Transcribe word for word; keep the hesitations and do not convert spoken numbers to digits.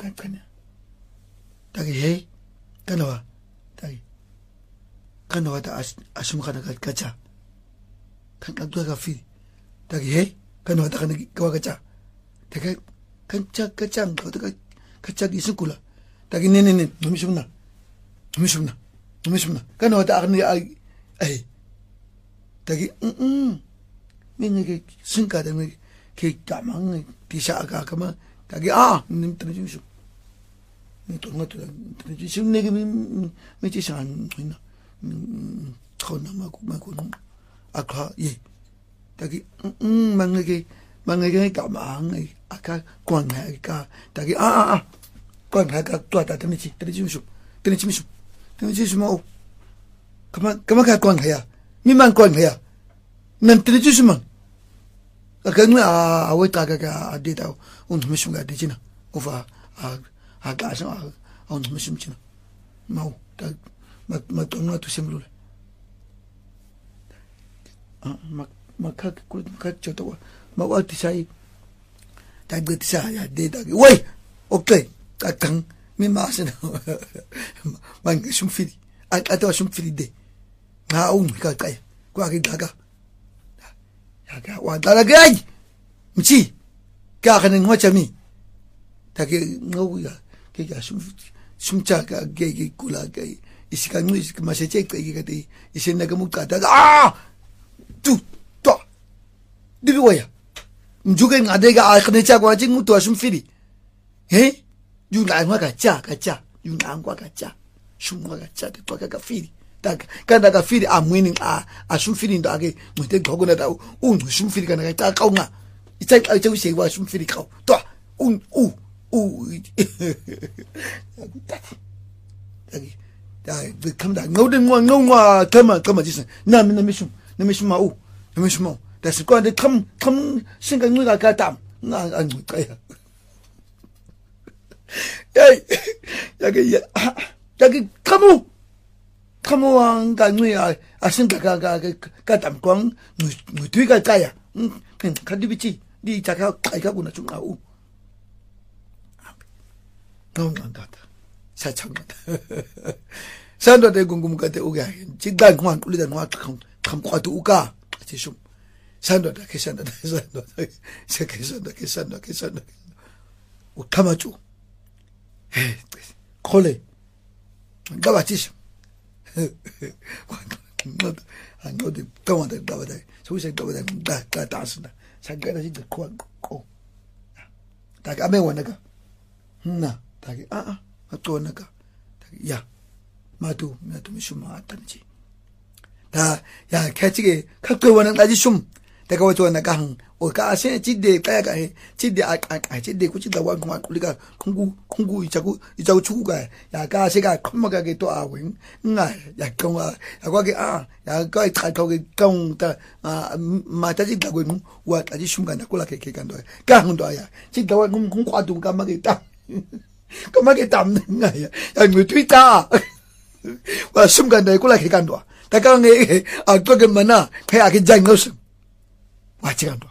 kanya dagi hey kanawa dagi kanawa ta asum kana kacha kan kan tuwa ka fi dagi hey kanawa ta kana kawa kacha daga kancha kacha ko daga kacha isukula dagi ne ne ne numishumna numishumna numishumna kanawa ta akni ai ai dagi mm minge ke sinka da me ke kamang tisha ka kama dagi ah nim tnjishu ni to ngot tnjishu ne ke me ti san ina khona ma ku ma ku akha ye dagi mm mange ke mange ke kamang aka kwang ha ka dagi ah ah kwang ha ka to ta tnji tnjishu tnjishu tnjishu mo kama kama ka kwang ha ya mi man kwang ha ya nan tnjishu man akan a awai ta ga adita un mushum ga dijina ufa a a ga san a un mushum cina mau ta ma ma to no to simlu a ma ma ka ku ka choto ma wa ti sai ta ga ti sai ya de da wai okay ta kan mi ma san man shum fili a ta shum fili de na un ka kai kwa ga daga wa dala gai mchi ka kan ngo chami ta ke ngo ya ke ga sum sum cha ga ge ge kula ga isika ngi ma se che ke ga de isen na ga mu ka da ah tu to dibi wa ya mjuge ngade ga a khne cha kwa jing to sum fili he yu la ngwa ga cha ga cha yu na ngwa ga cha sum ngwa ga cha de to ga ga fili tak kana ka fili a mwini a a shum fili ndo ake mwite gogo na ta un shum fili kana ka ta ka nga ita ka ta ushi wa shum fili ka to un u u taki taki da bi kam da ngau de ngwa ngau ngwa kama kama jisan na mi na mi shum na mi shum ma u na mi shum ma da shi kwa de kam kam shin ka ngwa ka tam na an ka ya ai ya ga ya ya ga kamu kamuang ka ngui a asin ka ka ka ka tam kwang ngui tui ka ka ya ken ka di bichi di ta ka kai ka kuna chung au ngong ngong ta sa chang ta san do de gungum ka te u ga chi dan ngwan uli dan ngwa kham kham kwa tu ka chi shum san do da ke san do san do se ke san do ke san do ke san do u kama chu he khole ga ba chi 안 어디 가만히 가봐다 소식 가봐다 다 다스다 상가라 진짜 코코 다 가면 원나가 나 다기 아아 또 원나가 야 마두 나도 무슨 말 왔다는지 다야 캐치게 갖고 원은 아주 좀 내가 왜 좋아나가 한 오가 세 지대 까야가 지대 아 지대 고치다 와 그만 우리가 공구 공구 이자고 이자고 추구가 야가 세가 컴마가게 또 아윈 나 약경아 야과게 아 야가 타거게 경다 아 마타지다고 와 아주 순간다 꼴라게 개간도 강도야 지다 와 공과도 까마게 딱 까마게 담는 거야 야 트위터 와 순간다 꼴라게 개간도 다가게 아 그게 뭐나 해야게 장거스 와치간도